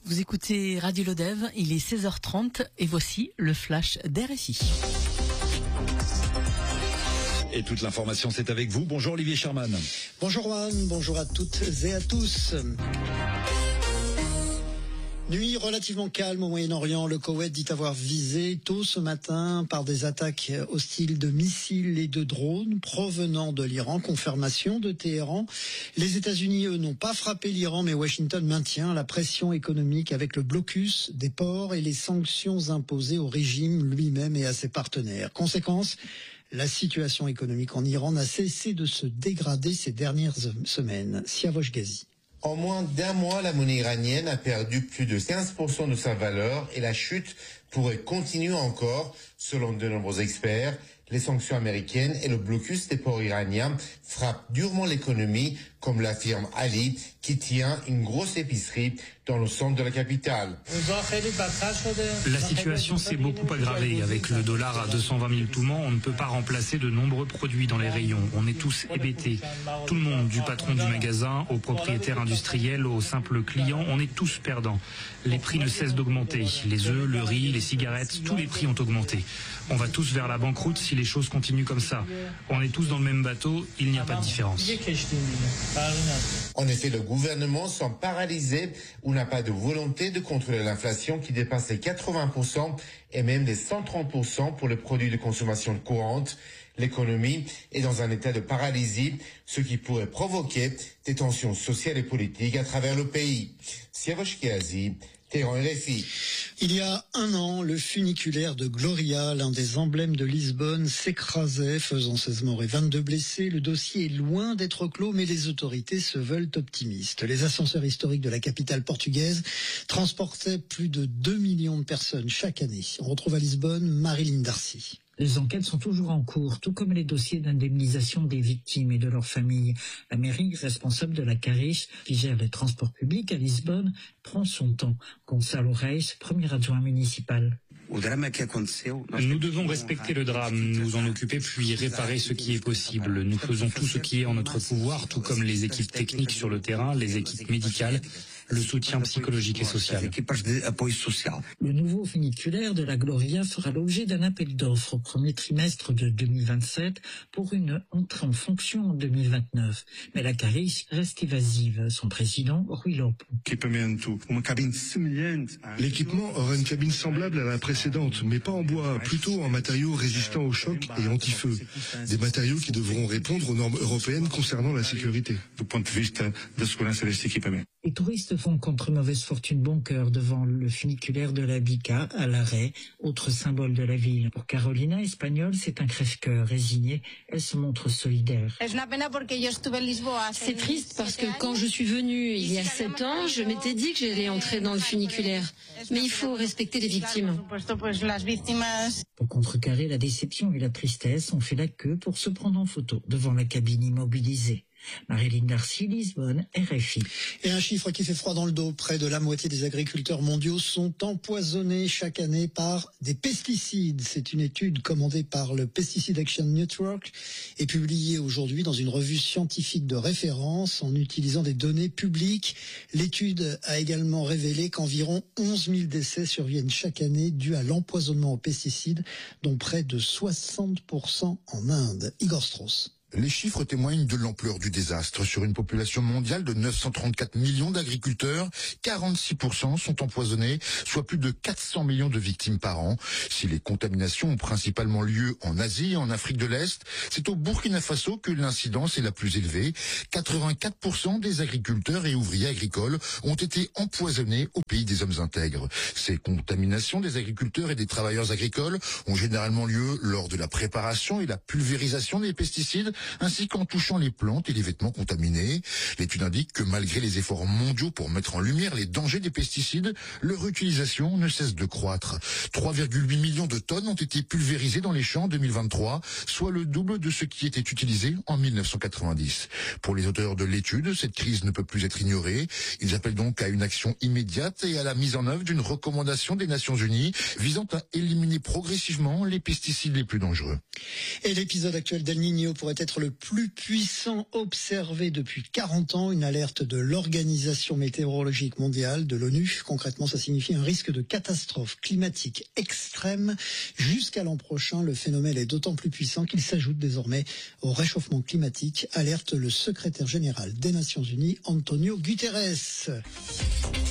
Vous écoutez Radio Lodève, il est 16h30 et voici le flash d'RFI. Et toute l'information, c'est avec vous. Bonjour Olivier Sherman. Bonjour Juan, bonjour à toutes et à tous. Nuit relativement calme au Moyen-Orient. Le Koweït dit avoir visé tôt ce matin par des attaques hostiles de missiles et de drones provenant de l'Iran. Confirmation de Téhéran. Les États-Unis, eux, n'ont pas frappé l'Iran, mais Washington maintient la pression économique avec le blocus des ports et les sanctions imposées au régime lui-même et à ses partenaires. Conséquence, la situation économique en Iran n'a cessé de se dégrader ces dernières semaines. Siavosh Ghazi. En moins d'un mois, la monnaie iranienne a perdu plus de 15% de sa valeur et la chute pourrait continuer encore, selon de nombreux experts. Les sanctions américaines et le blocus des ports iraniens frappent durement l'économie, comme l'affirme Ali, qui tient une grosse épicerie dans le centre de la capitale. La situation s'est beaucoup aggravée. Avec le dollar à 220 000 toumans, on ne peut pas remplacer de nombreux produits dans les rayons. On est tous hébétés. Tout le monde, du patron du magasin au propriétaire industriel, au simple client, on est tous perdants. Les prix ne cessent d'augmenter. Les œufs, le riz, les cigarettes, tous les prix ont augmenté. On va tous vers la banqueroute si les choses continuent comme ça. On est tous dans le même bateau, il n'y a pas de différence. En effet, le gouvernement semble paralysé ou n'a pas de volonté de contrôler l'inflation qui dépasse les 80% et même les 130% pour les produits de consommation courante. L'économie est dans un état de paralysie, ce qui pourrait provoquer des tensions sociales et politiques à travers le pays. Siavosh Ghazi, Téhéran, RFI. Il y a un an, le funiculaire de Gloria, l'un des emblèmes de Lisbonne, s'écrasait, faisant 16 morts et 22 blessés. Le dossier est loin d'être clos, mais les autorités se veulent optimistes. Les ascenseurs historiques de la capitale portugaise transportaient plus de 2 millions de personnes chaque année. On retrouve à Lisbonne Marilyn Darcy. Les enquêtes sont toujours en cours, tout comme les dossiers d'indemnisation des victimes et de leurs familles. La mairie, responsable de la Carice, qui gère les transports publics à Lisbonne, prend son temps. Gonçalo Reis, premier adjoint municipal. Nous devons respecter le drame, nous en occuper puis réparer ce qui est possible. Nous faisons tout ce qui est en notre pouvoir, tout comme les équipes techniques sur le terrain, les équipes médicales, le soutien psychologique et social. Le nouveau funiculaire de la Gloria fera l'objet d'un appel d'offres au premier trimestre de 2027 pour une entrée en fonction en 2029. Mais la Carice reste évasive. Son président, Rui Lopo. L'équipement aura une cabine semblable à la précédente, mais pas en bois, plutôt en matériaux résistants au choc et anti-feu. Des matériaux qui devront répondre aux normes européennes concernant la sécurité. Les touristes font contre mauvaise fortune bon cœur devant le funiculaire de la Bica à l'arrêt, autre symbole de la ville. Pour Carolina, espagnole, c'est un crève-cœur. Résignée, elle se montre solidaire. C'est triste parce que quand je suis venue il y a 7 ans, je m'étais dit que j'allais entrer dans le funiculaire. Mais il faut respecter les victimes. Pour contrecarrer la déception et la tristesse, on fait la queue pour se prendre en photo devant la cabine immobilisée. Marilyn Darcy, Lisbonne, RFI. Et un chiffre qui fait froid dans le dos. Près de la moitié des agriculteurs mondiaux sont empoisonnés chaque année par des pesticides. C'est une étude commandée par le Pesticide Action Network et publiée aujourd'hui dans une revue scientifique de référence en utilisant des données publiques. L'étude a également révélé qu'environ 11 000 décès surviennent chaque année dus à l'empoisonnement aux pesticides, dont près de 60% en Inde. Igor Strauss. Les chiffres témoignent de l'ampleur du désastre. Sur une population mondiale de 934 millions d'agriculteurs, 46% sont empoisonnés, soit plus de 400 millions de victimes par an. Si les contaminations ont principalement lieu en Asie et en Afrique de l'Est, c'est au Burkina Faso que l'incidence est la plus élevée. 84% des agriculteurs et ouvriers agricoles ont été empoisonnés au pays des hommes intègres. Ces contaminations des agriculteurs et des travailleurs agricoles ont généralement lieu lors de la préparation et la pulvérisation des pesticides, ainsi qu'en touchant les plantes et les vêtements contaminés. L'étude indique que malgré les efforts mondiaux pour mettre en lumière les dangers des pesticides, leur utilisation ne cesse de croître. 3,8 millions de tonnes ont été pulvérisées dans les champs en 2023, soit le double de ce qui était utilisé en 1990. Pour les auteurs de l'étude, cette crise ne peut plus être ignorée. Ils appellent donc à une action immédiate et à la mise en œuvre d'une recommandation des Nations Unies visant à éliminer progressivement les pesticides les plus dangereux. Et l'épisode actuel d'El Niño pourrait être thermomètre le plus puissant observé depuis 40 ans, une alerte de l'Organisation météorologique mondiale, de l'ONU. Concrètement, ça signifie un risque de catastrophe climatique extrême. Jusqu'à l'an prochain, le phénomène est d'autant plus puissant qu'il s'ajoute désormais au réchauffement climatique, alerte le secrétaire général des Nations Unies, Antonio Guterres.